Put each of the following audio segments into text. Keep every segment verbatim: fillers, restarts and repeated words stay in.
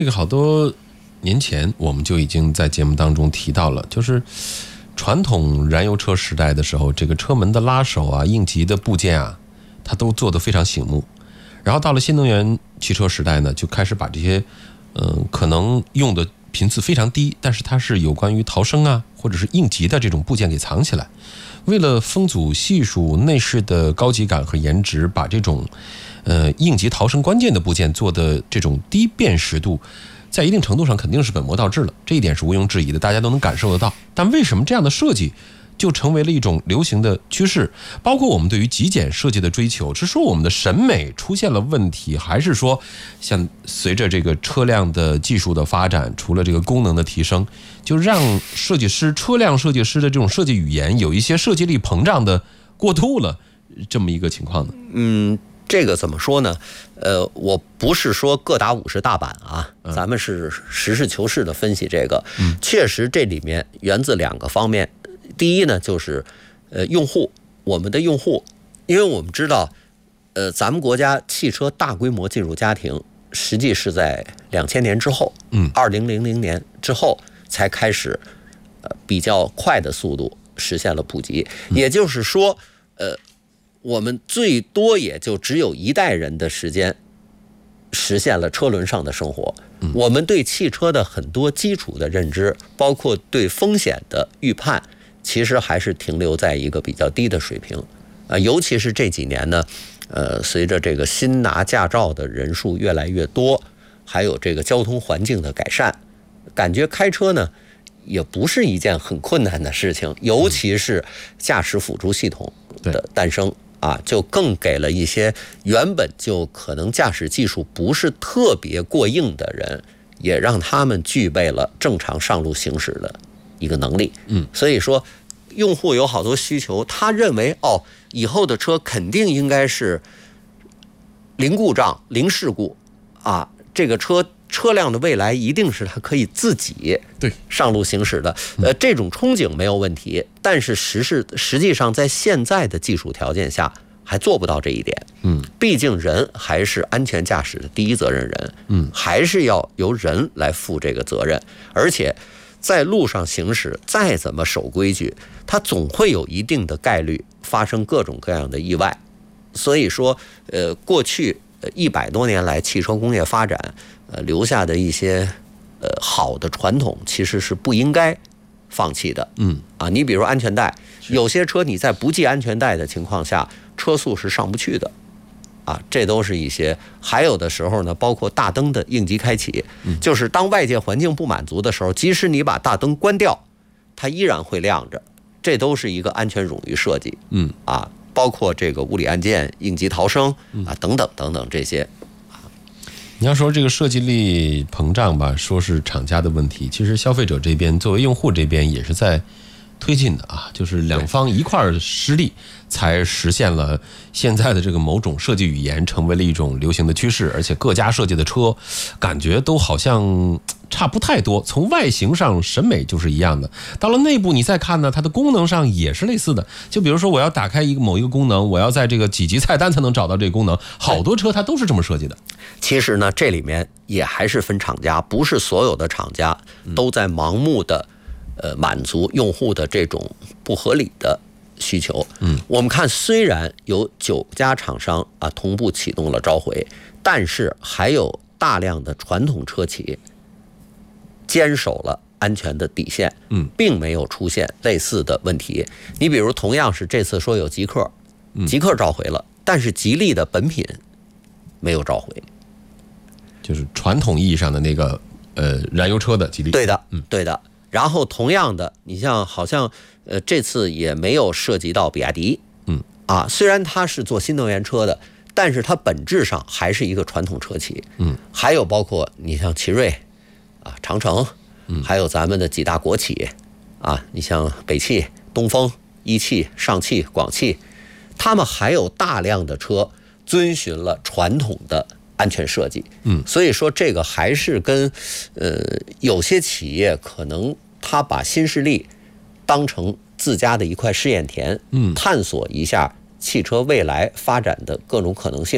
这个好多年前我们就已经在节目当中提到了，就是传统燃油车时代的时候，这个车门的拉手啊、应急的部件啊，它都做得非常醒目。然后到了新能源汽车时代呢，就开始把这些嗯、呃、可能用的频次非常低，但是它是有关于逃生啊或者是应急的这种部件给藏起来。为了风阻系数、内饰的高级感和颜值，把这种呃应急逃生关键的部件做的这种低辨识度，在一定程度上肯定是本末倒置了，这一点是毋庸置疑的，大家都能感受得到。但为什么这样的设计就成为了一种流行的趋势？包括我们对于极简设计的追求，是说我们的审美出现了问题，还是说像随着这个车辆的技术的发展，除了这个功能的提升，就让设计师、车辆设计师的这种设计语言有一些设计力膨胀的过度了这么一个情况呢？ 嗯，这个怎么说呢？呃，我不是说各打五十大板啊，咱们是实事求是的分析这个。嗯，确实这里面源自两个方面。第一呢，就是呃用户，我们的用户，因为我们知道，呃，咱们国家汽车大规模进入家庭，实际是在两千年之后，嗯，二零零零年之后才开始，呃，比较快的速度实现了普及。也就是说，呃。我们最多也就只有一代人的时间实现了车轮上的生活。我们对汽车的很多基础的认知，包括对风险的预判，其实还是停留在一个比较低的水平。啊，尤其是这几年呢，呃，随着这个新拿驾照的人数越来越多，还有这个交通环境的改善，感觉开车呢也不是一件很困难的事情，尤其是驾驶辅助系统的诞生。啊，就更给了一些原本就可能驾驶技术不是特别过硬的人，也让他们具备了正常上路行驶的一个能力。嗯，所以说，用户有好多需求，他认为哦，以后的车肯定应该是零故障、零事故啊，这个车车辆的未来一定是它可以自己对上路行驶的。呃，这种憧憬没有问题，但是实是实际上在现在的技术条件下还做不到这一点。嗯，毕竟人还是安全驾驶的第一责任人。嗯，还是要由人来负这个责任。而且在路上行驶，再怎么守规矩，它总会有一定的概率发生各种各样的意外。所以说，呃，过去一百多年来汽车工业发展。呃，留下的一些呃好的传统，其实是不应该放弃的。嗯，啊，你比如安全带，有些车你在不系安全带的情况下，车速是上不去的。啊，这都是一些。还有的时候呢，包括大灯的应急开启，嗯、就是当外界环境不满足的时候，即使你把大灯关掉，它依然会亮着。这都是一个安全冗余设计。嗯，啊，包括这个物理按键、应急逃生啊等等等等这些。 你要说这个设计力膨胀吧，说是厂家的问题，其实消费者这边作为用户这边也是在推进的啊，就是两方一块儿施力，才实现了现在的这个某种设计语言成为了一种流行的趋势，而且各家设计的车感觉都好像差不太多，从外形上审美就是一样的，到了内部你再看呢，它的功能上也是类似的。就比如说我要打开一个某一个功能，我要在这个几级菜单才能找到这个功能，好多车它都是这么设计的。 其实呢，这里面也还是分厂家，不是所有的厂家都在盲目的呃满足用户的这种不合理的需求。嗯，我们看虽然有九家厂商啊同步启动了召回，但是还有大量的传统车企坚守了安全的底线，嗯，并没有出现类似的问题。你比如同样是这次说有极客，极客召回了，但是吉利的本品没有召回， 就是传统意义上的那个呃燃油车的吉利。 对的，嗯，对的。然后同样的，你像好像呃这次也没有涉及到比亚迪，嗯啊，虽然它是做新能源车的，但是它本质上还是一个传统车企，嗯，还有包括你像奇瑞啊、长城，嗯，还有咱们的几大国企啊，你像北汽、东风、一汽、上汽、广汽，他们还有大量的车遵循了传统的安全设计。嗯，所以说这个还是跟呃有些企业可能他把新势力当成自家的一块试验田，嗯，探索一下汽车未来发展的各种可能性。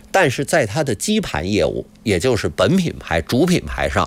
但是在它的基盘业务，也就是本品牌、主品牌上，